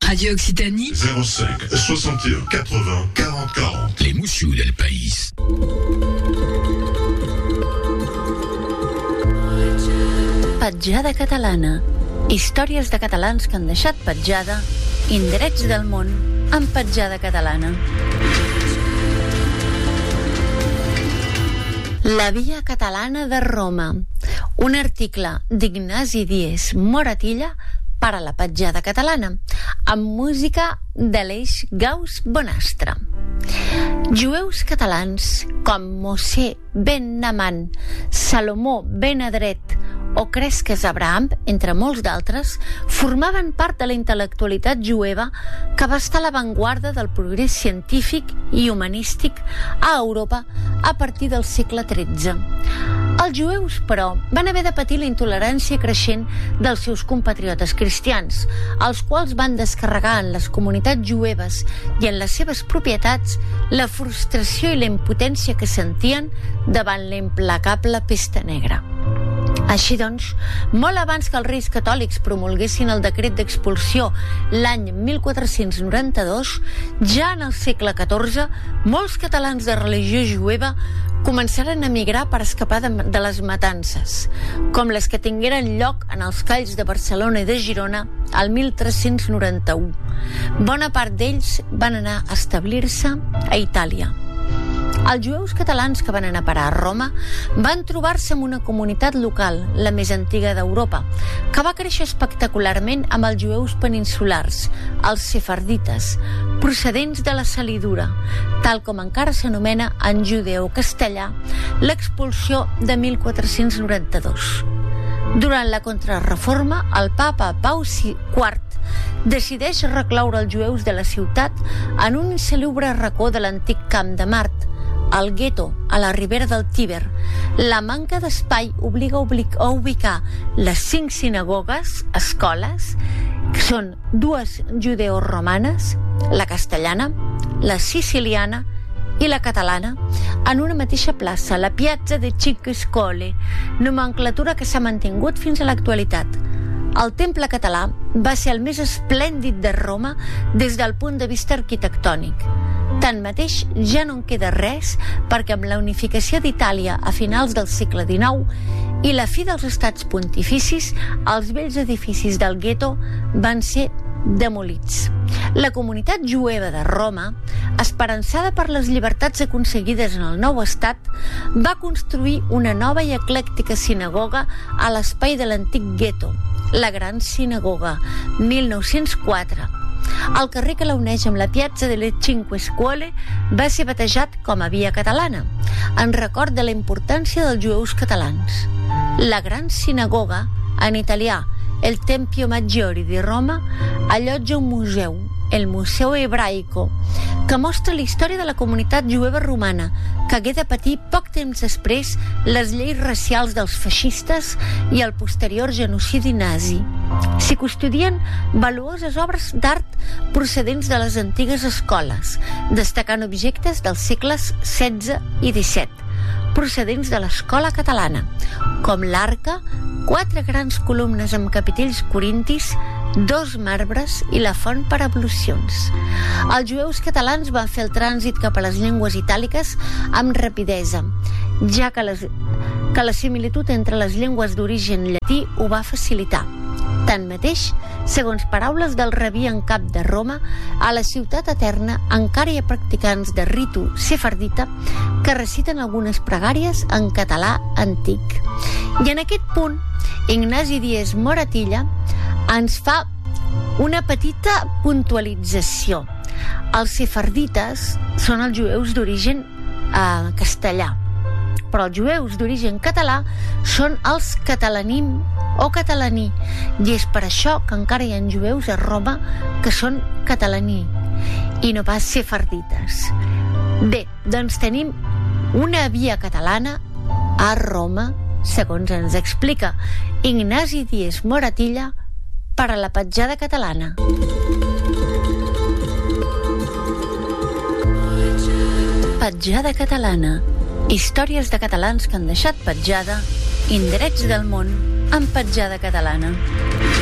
Radio Occitanie 05 61 80 40 40. L'emoció del país. Petjada catalana. Històries de catalans que han deixat petjada, indrets del món amb petjada catalana. La Via Catalana de Roma. Un article d'Ignasi Díez Moratilla per a la petjada catalana, amb música d'Aleix Gaus Bonastre. Jueus catalans com Mosè ben Naman, Salomó ben Adret o Cresques Abraham, entre molts d'altres, formaven part de la intel·lectualitat jueva que va estar a l'avantguarda del progrés científic i humanístic a Europa a partir del segle XIII. Els jueus, però, van haver de patir la intolerància creixent dels seus compatriotes cristians, els quals van descarregar en les comunitats jueves i en les seves propietats la frustració i la impotència que sentien davant la implacable pesta negra. Així doncs, molt abans que els reis catòlics promulguessin el decret d'expulsió l'any 1492, ja en el segle XIV, molts catalans de religió jueva començaren a migrar per escapar de les matances, com les que tingueren lloc en els calls de Barcelona i de Girona al 1391. Bona part d'ells van anar a establir-se a Itàlia. Els jueus catalans que van anar a parar a Roma van trobar-se amb una comunitat local, la més antiga d'Europa, que va créixer espectacularment amb els jueus peninsulars, els sefardites, procedents de la Salidura, tal com encara s'anomena en judeocastellà l'expulsió de 1492. Durant la Contrareforma, el papa Pau IV decideix recloure els jueus de la ciutat en un insalubre racó de l'antic Camp de Mart, al gueto, a la ribera del Tíber. La manca d'espai obliga a ubicar les 5 sinagogues, escoles, que són 2 judeoromanes, la castellana, la siciliana i la catalana, en una mateixa plaça, la Piazza de Cinque Scole, nomenclatura que s'ha mantingut fins a l'actualitat. El temple català va ser el més esplèndid de Roma des del punt de vista arquitectònic. Tanmateix, ja no en queda res perquè amb la unificació d'Itàlia a finals del segle XIX i la fi dels estats pontificis, els vells edificis del gueto van ser demolits. La comunitat jueva de Roma, esperançada per les llibertats aconseguides en el nou estat, va construir una nova i eclèctica sinagoga a l'espai de l'antic gueto, la Gran Sinagoga, 1904. El carrer que la uneix amb la Piazza delle Cinque Scuole va ser batejat com a Via Catalana, en record de la importància dels jueus catalans. La Gran Sinagoga, en italià el Tempio Maggiore di Roma, allotja un museu, el Museo Hebraico, que mostra la història de la comunitat jueva romana, que hagué de patir poc temps després les lleis racials dels feixistes i el posterior genocidi nazi. S'hi custodien valuoses obres d'art procedents de les antigues escoles, destacant objectes dels segles XVI i XVII, procedents de l'escola catalana, com l'arca, 4 grans columnes amb capitells corintis, 2 marbres i la font per ablucions. Els jueus catalans van fer el trànsit cap a les llengües itàliques amb rapidesa, ja que la similitud entre les llengües d'origen llatí ho va facilitar. Tanmateix, segons paraules del rabí en cap de Roma, a la ciutat eterna encara hi ha practicants de ritu sefardita que reciten algunes pregàries en català antic. I en aquest punt, Ignasi Díez Moratilla ens fa una petita puntualització. Els sefardites són els jueus d'origen castellà, però els jueus d'origen català són els catalanim o catalaní, i és per això que encara hi ha jueus a Roma que són catalaní i no pas sefardites. Bé, doncs tenim una via catalana a Roma, segons ens explica Ignasi Díez Moratilla per a la petjada catalana. Petjada catalana. Històries de catalans que han deixat petjada, indrets del món amb petjada catalana.